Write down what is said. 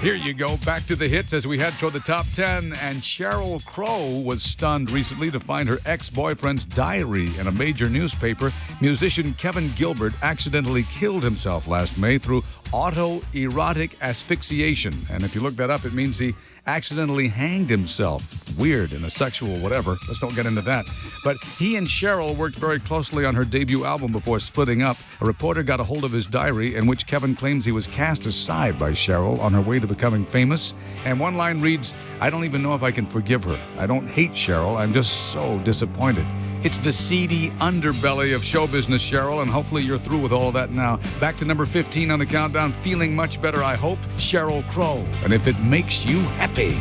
Here you go. Back to the hits as we head toward the top 10. And Sheryl Crow was stunned recently to find her ex-boyfriend's diary in a major newspaper. Musician Kevin Gilbert accidentally killed himself last May through autoerotic asphyxiation. And if you look that up, it means he accidentally hanged himself. Weird in a sexual whatever. Let's don't get into that. But he and Sheryl worked very closely on her debut album before splitting up. A reporter got a hold of his diary in which Kevin claims he was cast aside by Sheryl on her way to becoming famous. And one line reads, "I don't even know if I can forgive her. I don't hate Sheryl. I'm just so disappointed." It's the seedy underbelly of show business, Sheryl, and hopefully you're through with all of that now. Back to number 15 on the countdown, feeling much better, I hope, Sheryl Crow. And if it makes you happy.